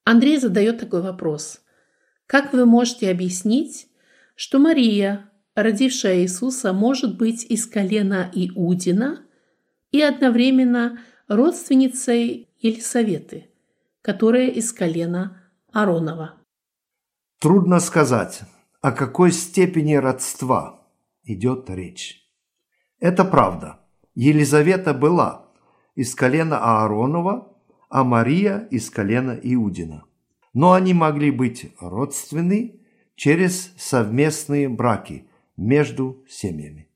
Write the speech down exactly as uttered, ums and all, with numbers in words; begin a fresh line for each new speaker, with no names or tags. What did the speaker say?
Андрей задает такой вопрос. Как вы можете объяснить, что Мария, родившая Иисуса, может быть из колена Иудина и одновременно родственницей Елисаветы, которая из колена Ааронова?
Трудно сказать, о какой степени родства идет речь. Это правда. Елизавета была из колена Ааронова, а Мария из колена Иудина. Но они могли быть родственны через совместные браки между семьями.